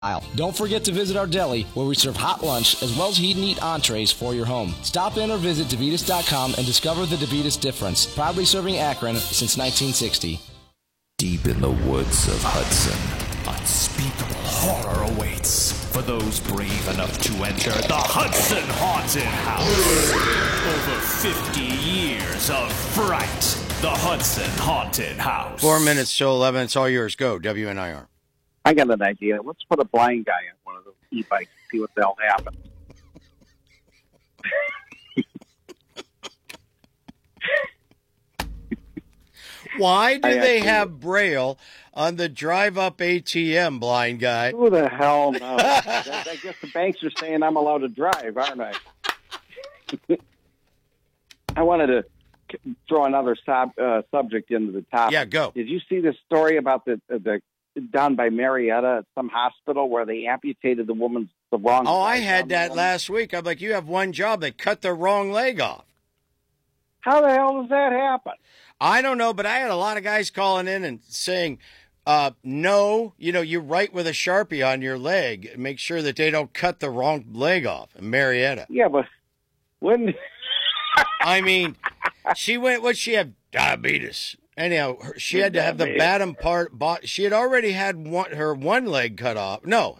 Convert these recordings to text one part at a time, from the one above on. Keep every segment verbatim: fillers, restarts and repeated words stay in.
Don't forget to visit our deli, where we serve hot lunch as well as heat and eat entrees for your home. Stop in or visit DeVitas dot com and discover the DeVitas difference. Proudly serving Akron since nineteen sixty. Deep in the woods of Hudson, unspeakable horror awaits for those brave enough to enter the Hudson Haunted House. Over fifty years of fright. The Hudson Haunted House. Four minutes till eleven. It's all yours. Go, W N I R. I got an idea. Let's put a blind guy on one of those e-bikes and see what the hell happens. Why do I they actually- have Braille on the drive-up A T M, blind guy? Who the hell knows? I, I guess the banks are saying I'm allowed to drive, aren't I? I wanted to throw another sub, uh, subject into the topic. Yeah, go. Did you see the story about the the down by Marietta at some hospital where they amputated the woman's the wrong? Oh, I leg had on the that woman? last week. I'm like, you have one job. They cut the wrong leg off. How the hell does that happen? I don't know, but I had a lot of guys calling in and saying, uh, no, you know, you write with a Sharpie on your leg. Make sure that they don't cut the wrong leg off in Marietta. Yeah, but when I mean, she went, what she had? Diabetes. Anyhow, her, she had to have the bottom part. Bot, she had already had one, her one leg cut off. No,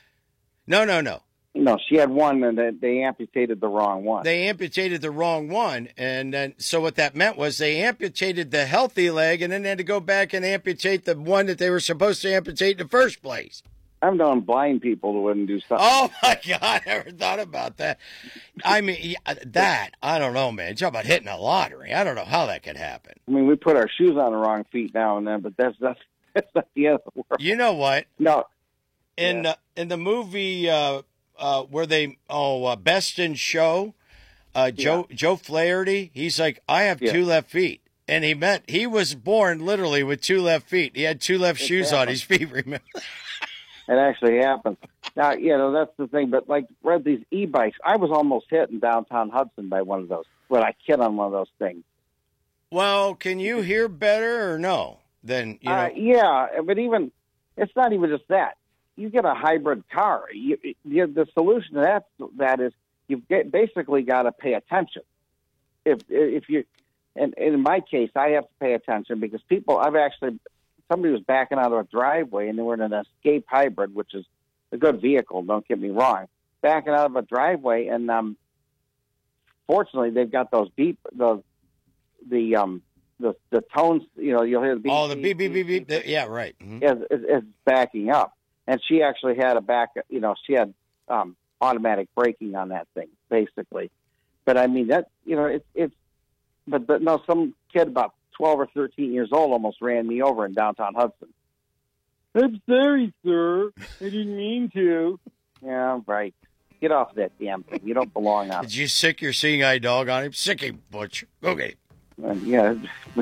no, no, no. no, she had one and they, they amputated the wrong one. They amputated the wrong one. And then, so what that meant was they amputated the healthy leg and then they had to go back and amputate the one that they were supposed to amputate in the first place. I've known blind people who wouldn't do something. Oh, my God. I never thought about that. I mean, yeah, that, I don't know, man. Talk about hitting a lottery. I don't know how that could happen. I mean, we put our shoes on the wrong feet now and then, but that's that's, that's not the end of the world. You know what? No. In, Yeah. uh, in the movie uh, uh, where they, oh, uh, Best in Show, uh, Joe, Joe Flaherty, he's like, I have Yeah. two left feet. And he meant he was born literally with two left feet. He had two left It shoes on happened. his feet, remember? It actually happens. Now, you know, that's the thing. But, like, read these e-bikes. I was almost hit in downtown Hudson by one of those. When I kid on one of those things. Well, can you hear better or no? Then, you know. Uh, yeah, but even, it's not even just that. You get a hybrid car. You, you, the solution to that, that is you've get, basically got to pay attention. If if you, and, and in my case, I have to pay attention because people, I've actually, somebody was backing out of a driveway and they were in an Escape hybrid, which is a good vehicle, don't get me wrong, backing out of a driveway. And um, fortunately, they've got those beep, the, the, um, the, the tones, you know, you'll hear the beep. Oh, the beep, beep, beep, beep. the- Yeah, right. Mhm. Is, is, is backing up. And she actually had a back, you know, she had um, automatic braking on that thing, basically. But I mean, that, you know, it's, it's, but, but no, some kid about twelve or thirteen years old almost ran me over in downtown Hudson. I'm sorry, sir. I didn't mean to. Yeah, right. Get off that damn thing. You don't belong on Did it. you sick your seeing eye dog on him? Sick him, Butch. Okay. And, yeah,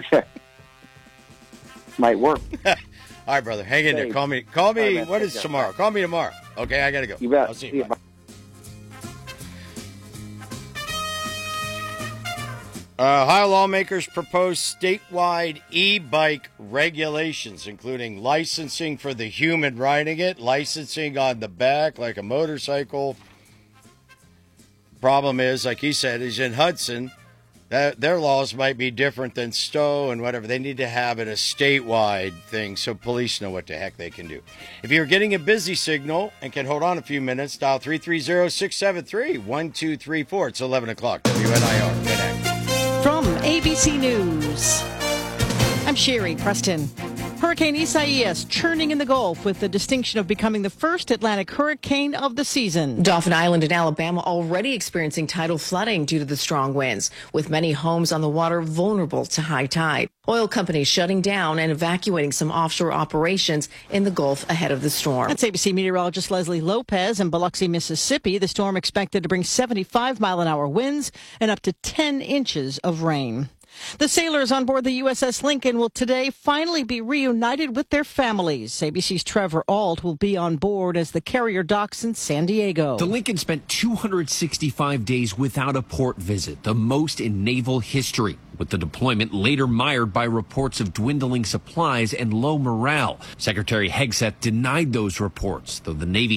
might work. All right, brother. Hang in there. Hey. Call me. Call me. All right, man. What Take is care. tomorrow? Call me tomorrow. Okay, I got to go. You bet. I'll see See you. you. Bye. Uh, Ohio lawmakers propose statewide e-bike regulations, including licensing for the human riding it, licensing on the back like a motorcycle. Problem is, like he said, he's in Hudson. That their laws might be different than Stowe and whatever. They need to have it a statewide thing so police know what the heck they can do. If you're getting a busy signal and can hold on a few minutes, dial three three zero, six seven three, one two three four. It's eleven o'clock. W N I R. Connect. From A B C News, I'm Sherry Preston. Hurricane Isaias churning in the Gulf with the distinction of becoming the first Atlantic hurricane of the season. Dauphin Island in Alabama already experiencing tidal flooding due to the strong winds, with many homes on the water vulnerable to high tide. Oil companies shutting down and evacuating some offshore operations in the Gulf ahead of the storm. That's A B C meteorologist Leslie Lopez in Biloxi, Mississippi. The storm expected to bring seventy-five mile an hour winds and up to ten inches of rain. The sailors on board the U S S Lincoln will today finally be reunited with their families. A B C's Trevor Ault will be on board as the carrier docks in San Diego. The Lincoln spent two hundred sixty-five days without a port visit, the most in naval history, with the deployment later mired by reports of dwindling supplies and low morale. Secretary Hegseth denied those reports, though the Navy